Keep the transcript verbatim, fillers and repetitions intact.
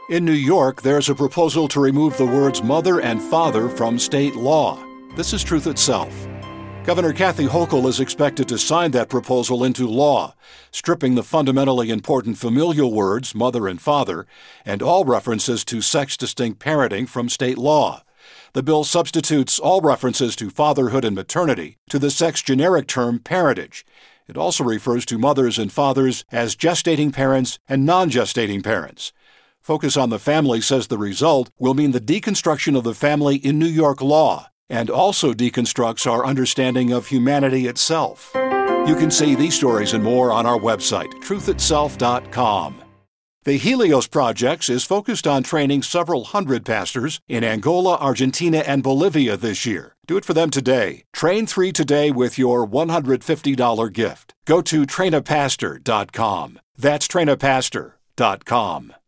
In New York, there's a proposal to remove the words mother and father from state law. This is truth itself. Governor Kathy Hochul is expected to sign that proposal into law, stripping the fundamentally important familial words mother and father and all references to sex-distinct parenting from state law. The bill substitutes all references to fatherhood and maternity to the sex-generic term parentage. It also refers to mothers and fathers as gestating parents and non-gestating parents. Focus on the Family says the result will mean the deconstruction of the family in New York law and also deconstructs our understanding of humanity itself. You can see these stories and more on our website, truth itself dot com. The Helios Project is focused on training several hundred pastors in Angola, Argentina, and Bolivia this year. Do it for them today. Train three today with your one hundred fifty dollars gift. Go to train a pastor dot com. That's train a pastor dot com.